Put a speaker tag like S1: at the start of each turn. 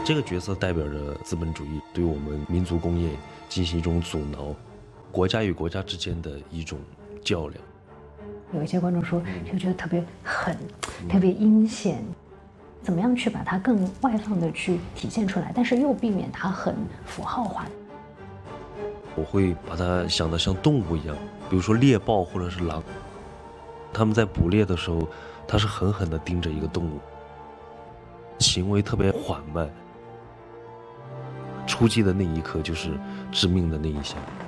S1: 这个角色代表着资本主义对我们民族工业进行一种阻挠，国家与国家之间的一种较量。
S2: 有一些观众说这个角色特别狠，特别阴险，怎么样去把它更外放的去体现出来，但是又避免它很符号化。
S1: 我会把它想得像动物一样，比如说猎豹或者是狼，他们在捕猎的时候，他是狠狠地盯着一个动物，行为特别缓慢，出击的那一刻就是致命的那一下。